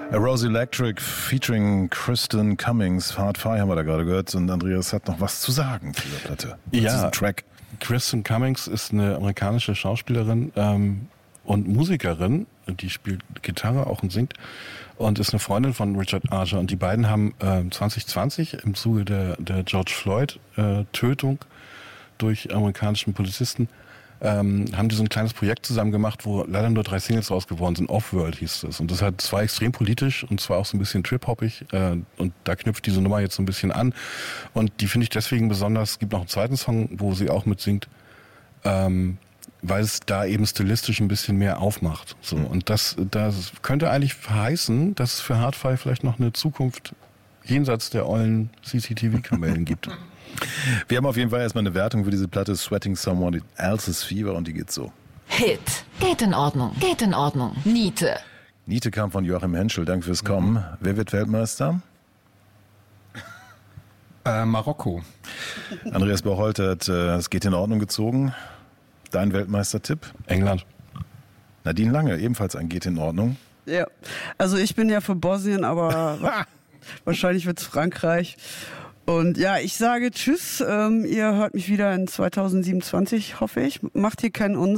Rose Electric featuring Kristen Cummings. Hard Fire haben wir da gerade gehört. Und Andreas hat noch was zu sagen zu dieser Platte. Ja, Track. Kristen Cummings ist eine amerikanische Schauspielerin und Musikerin. Die spielt Gitarre auch und singt. Und ist eine Freundin von Richard Archer. Und die beiden haben 2020 im Zuge der George Floyd-Tötung durch amerikanischen Polizisten haben die so ein kleines Projekt zusammen gemacht, wo leider nur 3 Singles raus geworden sind. Offworld hieß es. Und das war extrem politisch und zwar auch so ein bisschen trip-hoppig. Und da knüpft diese Nummer jetzt so ein bisschen an. Und die finde ich deswegen besonders. Es gibt noch einen zweiten Song, wo sie auch mitsingt, weil es da eben stilistisch ein bisschen mehr aufmacht. So. Und das könnte eigentlich heißen, dass es für Hardfire vielleicht noch eine Zukunft jenseits der ollen CCTV-Kamellen gibt. Wir haben auf jeden Fall erstmal eine Wertung für diese Platte Sweating Someone Else's Fever und die geht so. Hit. Geht in Ordnung. Geht in Ordnung. Niete. Niete kam von Joachim Henschel. Danke fürs Kommen. Wer wird Weltmeister? Marokko. Andreas Bocholt hat es geht in Ordnung gezogen. Dein Weltmeistertipp? England. Nadine Lange, ebenfalls ein geht in Ordnung. Ja, also ich bin ja für Bosnien, aber wahrscheinlich wird's Frankreich. Und ja, ich sage tschüss. Ihr hört mich wieder in 2027, hoffe ich. Macht hier keinen Unsinn.